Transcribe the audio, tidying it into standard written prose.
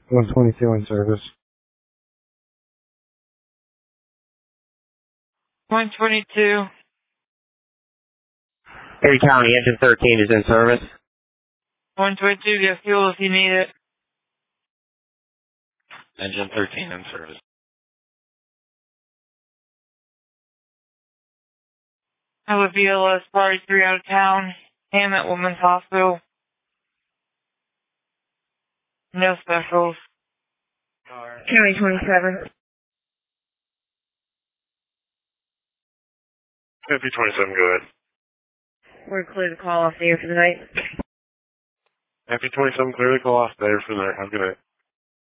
122 in service. 122. Erie County, engine 13 is in service. 122, get fuel if you need it. Engine 13 in service. I have a BLS Party 3 out of town. Hammett Women's Hospital. No specials. County 27. Happy 27, go ahead. We're clear to call off the air for the night. Happy 27, clearly call off there for the night. Have a good night.